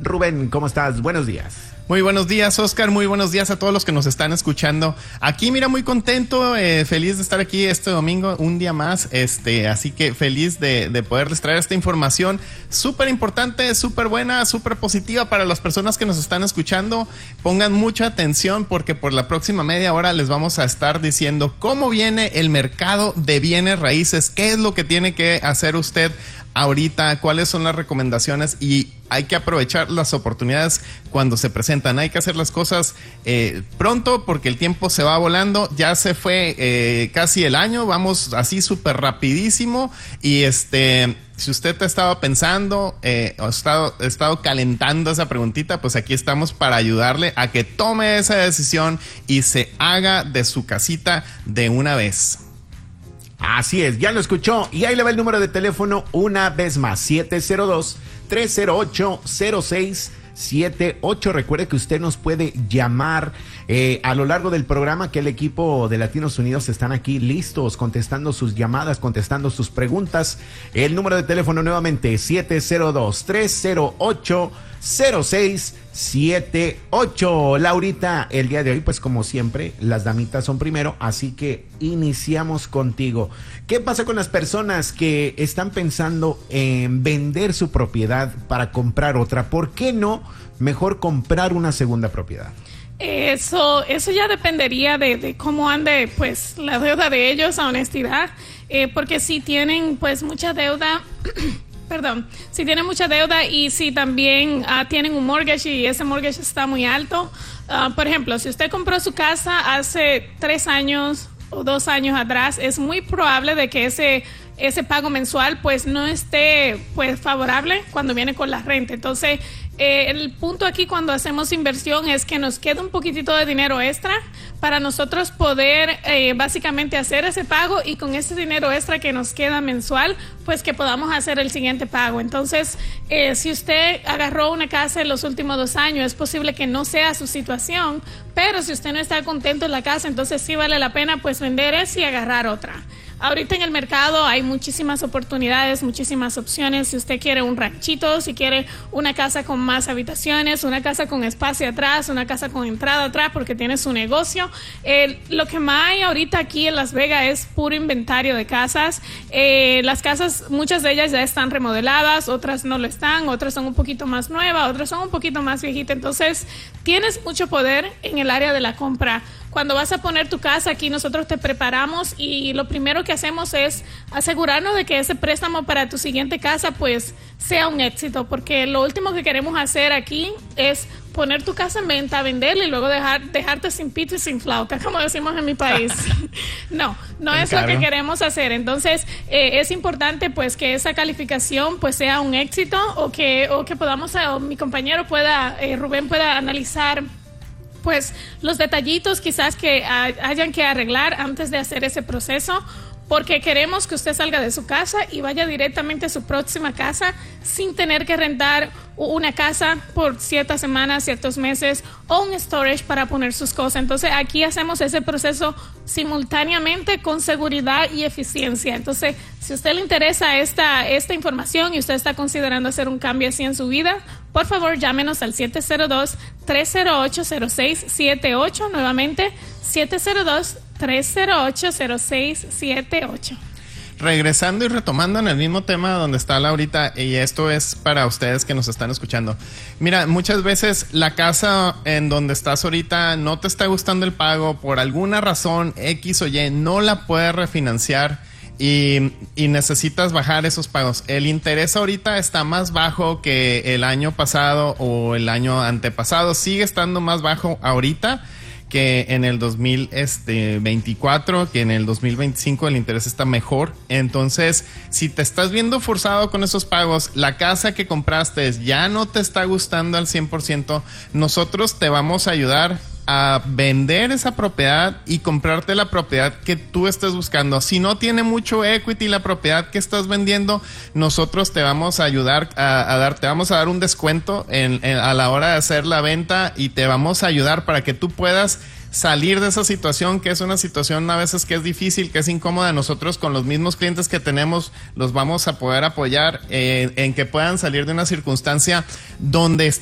Rubén, ¿cómo estás? Buenos días. Muy buenos días, Oscar. Muy buenos días a todos los que nos están escuchando. Aquí, mira, muy contento, feliz de estar aquí este domingo, un día más. Así que feliz de poderles traer esta información súper importante, súper buena, súper positiva para las personas que nos están escuchando. Pongan mucha atención porque por la próxima media hora les vamos a estar diciendo cómo viene el mercado de bienes raíces, qué es lo que tiene que hacer usted ahorita, cuáles son las recomendaciones, y hay que aprovechar las oportunidades cuando se presentan. Hay que hacer las cosas pronto porque el tiempo se va volando. Ya se fue casi el año, vamos así súper rapidísimo. Y si usted ha estado pensando o ha estado calentando esa preguntita, pues aquí estamos para ayudarle a que tome esa decisión y se haga de su casita de una vez. Así es, ya lo escuchó. Y ahí le va el número de teléfono una vez más, 702-308-0678. Recuerde que usted nos puede llamar a lo largo del programa, que el equipo de Latinos Unidos están aquí listos, contestando sus llamadas, contestando sus preguntas. El número de teléfono nuevamente, 702-308-0678. Laurita, el día de hoy, pues como siempre, las damitas son primero, así que iniciamos contigo. ¿Qué pasa con las personas que están pensando en vender su propiedad para comprar otra? ¿Por qué no mejor comprar una segunda propiedad? Eso ya dependería de cómo ande pues la deuda de ellos, a honestidad, porque si tienen pues mucha deuda si tienen mucha deuda y si también tienen un mortgage y ese mortgage está muy alto, por ejemplo, si usted compró su casa hace 3 años o 2 años atrás, es muy probable de que ese pago mensual pues no esté pues favorable cuando viene con la renta. Entonces el punto aquí cuando hacemos inversión es que nos queda un poquitito de dinero extra para nosotros poder básicamente hacer ese pago, y con ese dinero extra que nos queda mensual, pues que podamos hacer el siguiente pago. Entonces, si usted agarró una casa en los últimos 2 años, es posible que no sea su situación, pero si usted no está contento en la casa, entonces sí vale la pena pues vender eso y agarrar otra. Ahorita en el mercado hay muchísimas oportunidades, muchísimas opciones. Si usted quiere un ranchito, si quiere una casa con más habitaciones, una casa con espacio atrás, una casa con entrada atrás porque tiene su negocio. Lo que más hay ahorita aquí en Las Vegas es puro inventario de casas. Las casas, muchas de ellas ya están remodeladas, otras no lo están, otras son un poquito más nuevas, otras son un poquito más viejitas. Entonces, tienes mucho poder en el área de la compra. Cuando vas a poner tu casa aquí, nosotros te preparamos y lo primero que hacemos es asegurarnos de que ese préstamo para tu siguiente casa pues sea un éxito, porque lo último que queremos hacer aquí es poner tu casa en venta, venderla y luego dejarte sin pito y sin flauta, como decimos en mi país. No es lo que queremos hacer. Entonces es importante pues que esa calificación pues sea un éxito, o que podamos, o mi compañero Rubén pueda analizar pues los detallitos quizás que hayan que arreglar antes de hacer ese proceso, porque queremos que usted salga de su casa y vaya directamente a su próxima casa sin tener que rentar una casa por ciertas semanas, ciertos meses, o un storage para poner sus cosas. Entonces aquí hacemos ese proceso simultáneamente con seguridad y eficiencia. Entonces, si a usted le interesa esta información y usted está considerando hacer un cambio así en su vida, por favor llámenos al 702-308-0678, nuevamente 702-308-0678. Regresando y retomando en el mismo tema donde está Laurita, y esto es para ustedes que nos están escuchando. Mira, muchas veces la casa en donde estás ahorita no te está gustando el pago por alguna razón X o Y, no la puedes refinanciar y necesitas bajar esos pagos. El interés ahorita está más bajo que el año pasado o el año antepasado, sigue estando más bajo ahorita que en el 2024, que en el 2025 el interés está mejor. Entonces, si te estás viendo forzado con esos pagos, la casa que compraste ya no te está gustando al 100%, nosotros te vamos a ayudar a vender esa propiedad y comprarte la propiedad que tú estés buscando. Si no tiene mucho equity la propiedad que estás vendiendo, nosotros te vamos a ayudar te vamos a dar un descuento a la hora de hacer la venta, y te vamos a ayudar para que tú puedas salir de esa situación, que es una situación a veces que es difícil, que es incómoda. Nosotros con los mismos clientes que tenemos los vamos a poder apoyar en que puedan salir de una circunstancia donde